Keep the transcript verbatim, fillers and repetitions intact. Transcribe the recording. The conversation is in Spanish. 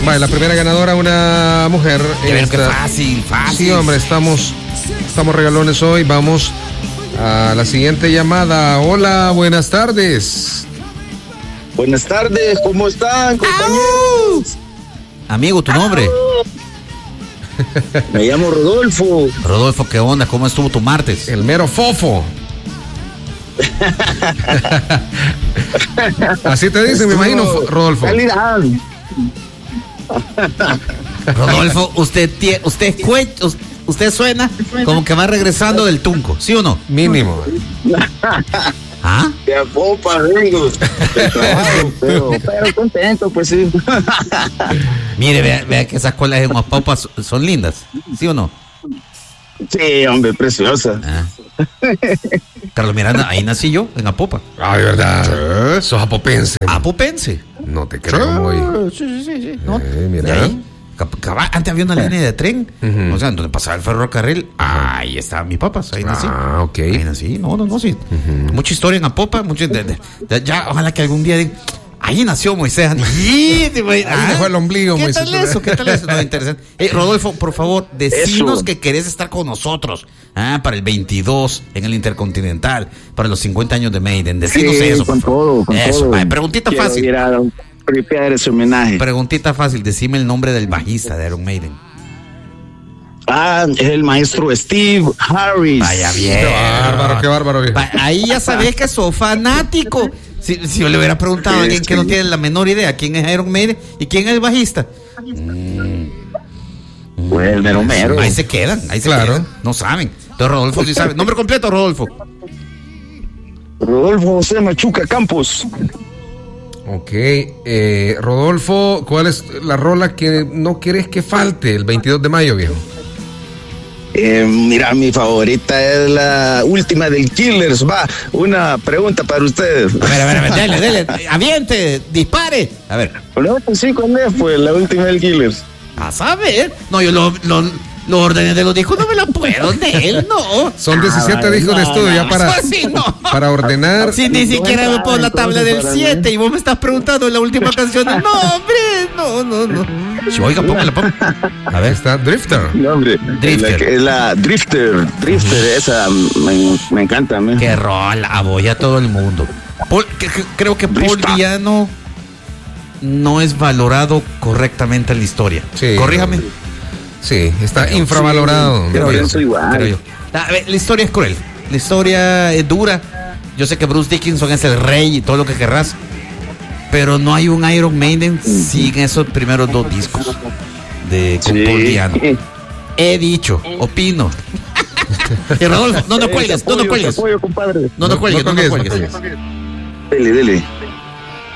Vale, la primera ganadora, una mujer. Qué esta... que fácil, fácil. Sí, hombre, estamos, estamos regalones hoy. Vamos a la siguiente llamada. Hola, buenas tardes. Buenas tardes, ¿cómo están, compañeros? ¡Au! Amigo, ¿tu nombre? Me llamo Rodolfo. Rodolfo, ¿qué onda? ¿Cómo estuvo tu martes? El mero fofo. Así te dicen, me imagino, Rodolfo. Calidad. Rodolfo, usted tie, usted usted suena como que va regresando del Tunco, ¿sí o no? Mínimo. ¿Ah? De a popa vengo de trabajo, pero, pero contento, pues sí. Mire, vea, vea que esas colas en Huapopas son lindas, ¿sí o no? Sí, hombre, preciosa. Ah. Carlos Miranda, ahí nací yo, en Apopa. Ah, de verdad. Sos apopense. Apopense. No te creo muy. Sí, sí, sí, sí. ¿No? Eh, mira. Ahí, antes había una línea de tren, uh-huh. O sea, donde pasaba el ferrocarril. Ahí estaban mis papás, ahí nací. Ah, ok. Ahí nací, no, no, no, sí. Uh-huh. Mucha historia en Apopa, mucho de, de, de, ya, ojalá que algún día digan, ahí nació Moisés. Ahí dejó el ombligo, ¿Qué Moisés. ¿Qué tal eso? ¿Qué tal eso? No, interesante. Eh, Rodolfo, por favor, decinos eso. Que querés estar con nosotros. Ah, para el veintidós en el Intercontinental, para los cincuenta años de Maiden. Decinos sí, eso. Con todo, con eso. todo. Vale, preguntita Quiero fácil. Ir a preparar ese homenaje. Preguntita fácil. Decime el nombre del bajista de Iron Maiden. Ah, es el maestro Steve Harris. Vaya bien. Qué bárbaro, qué bárbaro. Bien. Ahí ya sabés que sos fanático. Si, si yo le hubiera preguntado a alguien que no tiene la menor idea quién es Iron Maiden y quién es el bajista. Mm. Pues el mero mero. Ahí se quedan, ahí se claro. quedan. No saben. Entonces Rodolfo sí sabe. Nombre completo, Rodolfo. Rodolfo José Machuca Campos. Ok, eh, Rodolfo, ¿cuál es la rola que no quieres que falte el veintidós de mayo, viejo? Eh, mira, mi favorita es la última del Killers. Va, una pregunta para ustedes. A ver, a ver, a ver, dale, dale, aviente, dispare. A ver. No, pues sí, ¿cuál es? Pues la última del Killers. A saber. No, yo lo, lo, los órdenes de los discos no me la puedo de él, no. Son diecisiete ah, discos no, de estudio no, ya para, sí, no. para ordenar. Si ni siquiera me pongo la tabla del siete y vos me estás preguntando la última canción. No, hombre, no, no, no. Si, oiga, póngala, póngala. A ver, está Drifter. No, hombre. Drifter. Es la, la Drifter. Drifter, esa me, me encanta. Me. Qué rol, aboya a todo el mundo. Paul, que, que, creo que Paul Diano no es valorado correctamente en la historia. Sí. Corríjame. Sí, está creo, infravalorado. Sí, creo yo, soy igual. Creo yo. La, la historia es cruel. La historia es dura. Yo sé que Bruce Dickinson es el rey y todo lo que querrás. Pero no hay un Iron Maiden sin esos primeros dos discos de con sí. Paul Diano. He dicho, opino. Y Rodolfo, no nos cuelgues, no nos cuelgues. No nos cuelgues, no nos cuelgues. Dele, dele.